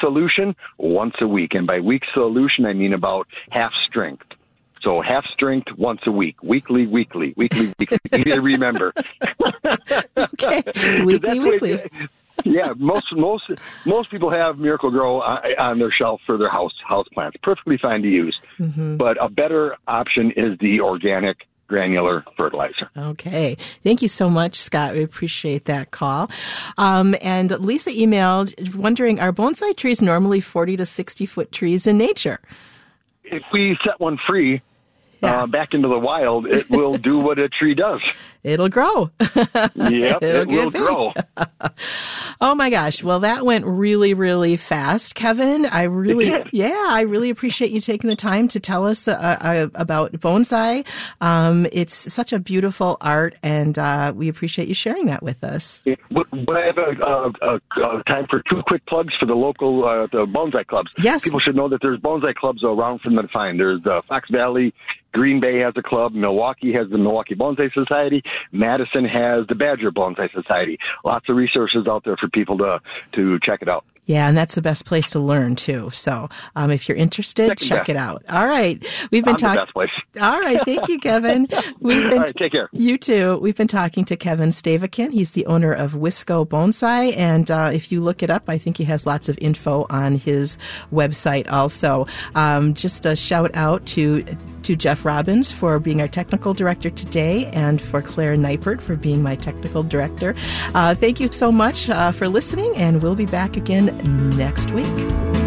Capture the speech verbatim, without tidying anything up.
solution once a week. And by week solution, I mean about half strength. So half strength once a week, weekly, weekly, weekly, weekly. Easy to remember. Okay, weekly, weekly. Way, yeah, most most most people have Miracle-Gro on their shelf for their house house plants. Perfectly fine to use. Mm-hmm. But a better option is the organic granular fertilizer. Okay. Thank you so much, Scott. We appreciate that call. Um, and Lisa emailed wondering, are bonsai trees normally forty to sixty foot trees in nature? If we set one free yeah. uh, back into the wild, it will do what a tree does. It'll grow. Yep, It'll it will big. grow. Oh my gosh. Well, that went really, really fast, Kevin. I really, yeah, I really appreciate you taking the time to tell us uh, uh, about bonsai. Um, it's such a beautiful art, and uh, we appreciate you sharing that with us. Yeah. Would, would I have a, a, a, a time for two quick plugs for the local uh, the bonsai clubs? Yes. People should know that there's bonsai clubs around from them to find. There's uh, Fox Valley, Green Bay has a club, Milwaukee has the Milwaukee Bonsai Society, Madison has the Badger Bonsai Society. Lots of resources out there for people to to check it out. Yeah, and that's the best place to learn, too. So um, if you're interested, Second check best. it out. All right. We've been talking. best place. All right. Thank you, Kevin. We've been All right, take care. You too. We've been talking to Kevin Stavican. He's the owner of Wisco Bonsai. And uh, if you look it up, I think he has lots of info on his website also. Um, just a shout out to to Jeff Robbins for being our technical director today, and for Claire Neipert for being my technical director. Uh, thank you so much uh, for listening, and we'll be back again next week.